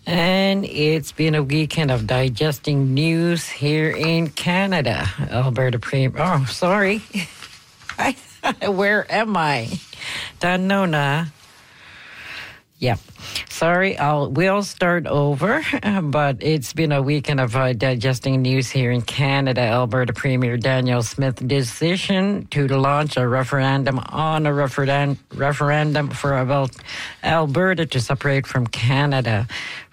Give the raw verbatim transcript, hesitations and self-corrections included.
And it's been a weekend of digesting news here in Canada. Alberta Premier. Oh, sorry. I, where am I? Danona. Yep. Sorry, I'll we'll start over, but it's been a weekend of uh, digesting news here in Canada. Alberta Premier Danielle Smith's decision to launch a referendum on a referen- referendum for about Alberta to separate from Canada.